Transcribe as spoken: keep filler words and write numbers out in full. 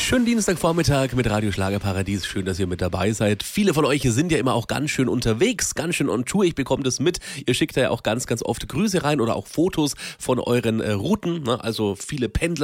Schönen Dienstagvormittag mit Radio Schlagerparadies. Schön, dass ihr mit dabei seid. Viele von euch sind ja immer auch ganz schön unterwegs, ganz schön on Tour. Ich bekomme das mit. Ihr schickt ja auch ganz, ganz oft Grüße rein oder auch Fotos von euren äh, Routen. Ne? Also viele Pendler